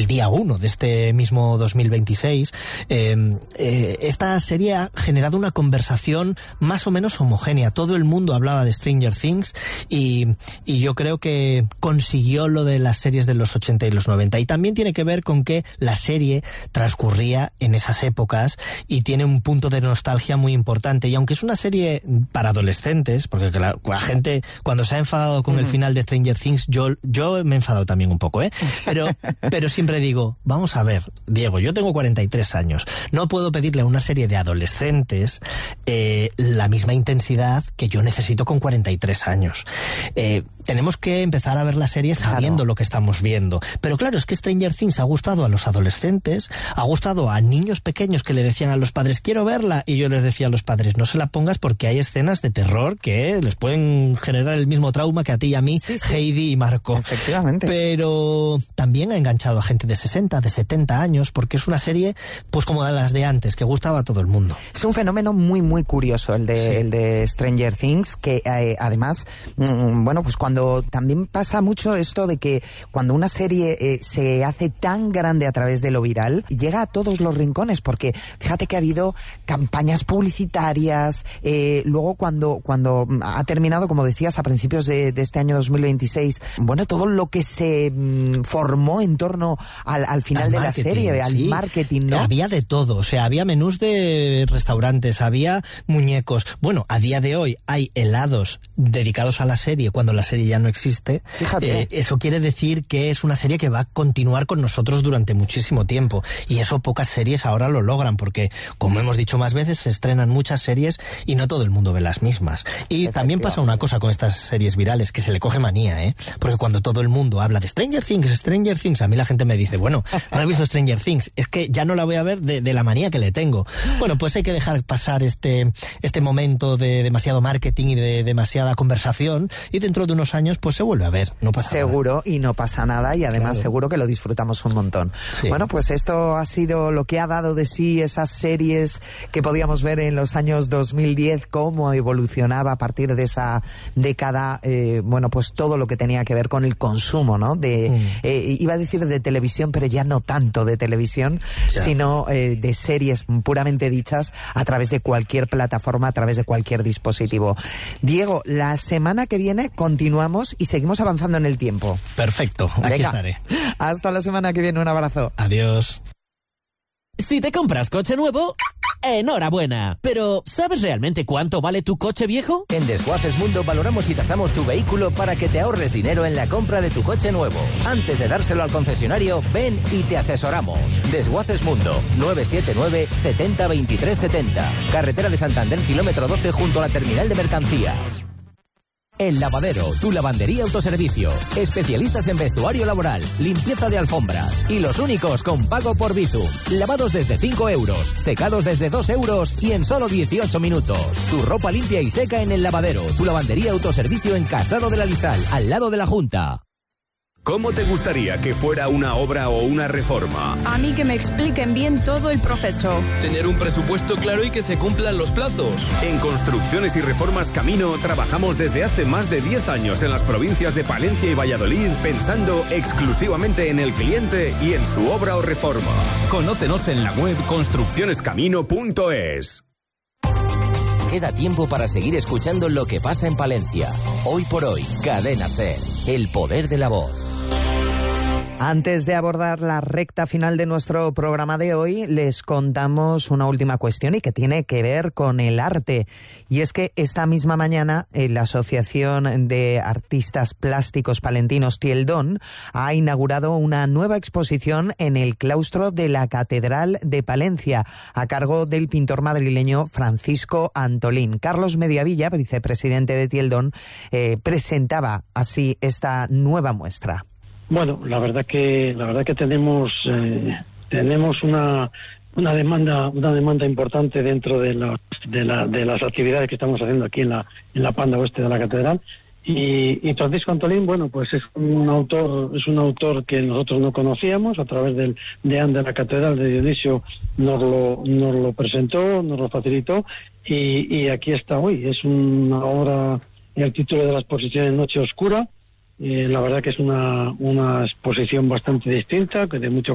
el día 1 de este mismo 2026, esta serie ha generado una conversación más o menos homogénea. Todo el mundo hablaba de Stranger Things y yo creo que consiguió lo de las series de los 80 y los 90. Y también tiene que ver con que la serie transcurría en esas épocas y tiene un punto de nostalgia muy importante. Y aunque es una serie para adolescentes, porque la gente cuando se ha enfadado con el final de Stranger Things, yo me he enfadado también un poco, pero siempre digo, vamos a ver, Diego, yo tengo 43 años, no puedo pedirle a una serie de adolescentes la misma intensidad que yo necesito con 43 años. Tenemos que empezar a ver la serie sabiendo lo que estamos viendo. Pero claro, es que Stranger Things ha gustado a los adolescentes, ha gustado a niños pequeños que le decían a los padres, quiero verla, y yo les decía a los padres, no se la pongas porque hay escenas de terror que les pueden generar el mismo trauma que a ti y a mí, Heidi y Marco. Efectivamente. Pero también ha enganchado a gente de 60, de 70 años, porque es una serie, pues como de las de antes, que gustaba a todo el mundo. Es un fenómeno muy, muy curioso el de Stranger Things, que además, bueno, pues cuando también pasa mucho esto de que cuando una serie se hace tan grande a través de lo viral, llega a todos los rincones, porque fíjate que ha habido campañas publicitarias, luego cuando ha terminado, como decías, a principios de este año 2026, bueno, todo lo que se formó en torno al final de la serie, al marketing, ¿no? Había de todo, o sea, había menús de restaurantes, había muñecos. Bueno, a día de hoy hay helados dedicados a la serie cuando la serie ya no existe. Fíjate. Eso quiere decir que es una serie que va a continuar con nosotros durante muchísimo tiempo, y eso pocas series ahora lo logran, porque, como hemos dicho más veces, se estrenan muchas series y no todo el mundo ve las mismas. Y también pasa una cosa con estas series virales, que se le coge manía, porque cuando todo el mundo habla de Stranger Things, a mí la gente me dice, bueno, no he visto Stranger Things, es que ya no la voy a ver de la manía que le tengo. Bueno, pues hay que dejar pasar este momento de demasiado marketing y de demasiada conversación, y dentro de unos años pues se vuelve a ver, no pasa nada. Seguro, y no pasa nada, y además seguro que lo disfrutamos un montón. Sí. Bueno, pues esto ha sido lo que ha dado de sí esas series que podíamos ver en los años 2010, cómo evolucionaba a partir de esa década, bueno, pues todo lo que tenía que ver con el consumo, ¿no? Iba a decir de televisión, pero ya no tanto de televisión, sino de series puramente dichas a través de cualquier plataforma, a través de cualquier dispositivo. Diego, la semana que viene continuamos y seguimos avanzando en el tiempo. Perfecto, aquí estaré. Hasta la semana que viene, un abrazo. Adiós. Si te compras coche nuevo, enhorabuena. Pero, ¿sabes realmente cuánto vale tu coche viejo? En Desguaces Mundo valoramos y tasamos tu vehículo para que te ahorres dinero en la compra de tu coche nuevo. Antes de dárselo al concesionario, ven y te asesoramos. Desguaces Mundo, 979 70 23 70. Carretera de Santander, kilómetro 12, junto a la terminal de mercancías. El Lavadero, tu lavandería autoservicio. Especialistas en vestuario laboral, limpieza de alfombras y los únicos con pago por Bizum. Lavados desde 5 euros, secados desde 2 euros y en solo 18 minutos. Tu ropa limpia y seca en El Lavadero, tu lavandería autoservicio en Casado de la Lisal, al lado de la Junta. ¿Cómo te gustaría que fuera una obra o una reforma? A mí que me expliquen bien todo el proceso. Tener un presupuesto claro y que se cumplan los plazos. En Construcciones y Reformas Camino trabajamos desde hace más de 10 años en las provincias de Palencia y Valladolid, pensando exclusivamente en el cliente y en su obra o reforma. Conócenos en la web construccionescamino.es. Queda tiempo para seguir escuchando lo que pasa en Palencia. Hoy por hoy, Cadena SER, el poder de la voz. Antes de abordar la recta final de nuestro programa de hoy, les contamos una última cuestión y que tiene que ver con el arte. Y es que esta misma mañana la Asociación de Artistas Plásticos Palentinos Tieldón ha inaugurado una nueva exposición en el claustro de la Catedral de Palencia, a cargo del pintor madrileño Francisco Antolín. Carlos Mediavilla, vicepresidente de Tieldón, presentaba así esta nueva muestra. Bueno, la verdad que tenemos una demanda importante dentro de las actividades que estamos haciendo aquí en la Panda Oeste de la Catedral, y Francisco Antolín, bueno, pues es un autor que nosotros no conocíamos. A través del deán de la Catedral, de Dionisio, nos lo presentó, nos lo facilitó, y aquí está hoy. Es una obra, el título de la exposición es Noche Oscura. La verdad que es una exposición bastante distinta, que de mucho